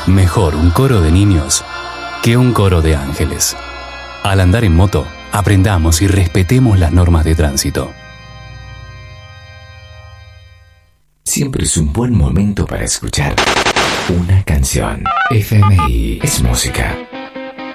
Mejor un coro de niños que un coro de ángeles. Al andar en moto, aprendamos y respetemos las normas de tránsito. Siempre es un buen momento para escuchar una canción. FMI es música.